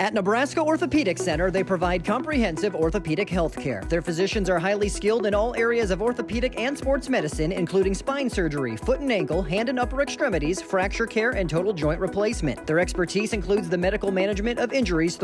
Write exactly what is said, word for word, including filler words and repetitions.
At Nebraska Orthopedic Center, they provide comprehensive orthopedic health care. Their physicians are highly skilled in all areas of orthopedic and sports medicine, including spine surgery, foot and ankle, hand and upper extremities, fracture care, and total joint replacement. Their expertise includes the medical management of injuries through